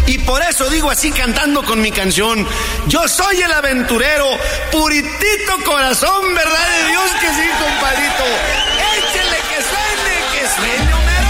y por eso digo así cantando con mi canción: yo soy el aventurero, puritito corazón, verdad de Dios que sí, compadrito.